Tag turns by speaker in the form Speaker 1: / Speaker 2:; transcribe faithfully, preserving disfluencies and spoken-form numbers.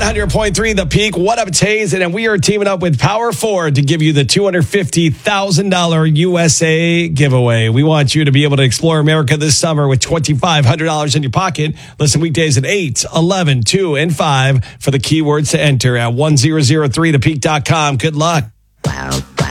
Speaker 1: hundred point three The Peak. What up, Taze? And we are teaming up with Power Ford to give you the two hundred fifty thousand dollars U S A giveaway. We want you to be able to explore America this summer with two thousand five hundred dollars in your pocket. Listen weekdays at eight, eleven, two, and five for the keywords to enter at one thousand three the peak dot com. Good luck.
Speaker 2: Wow, wow.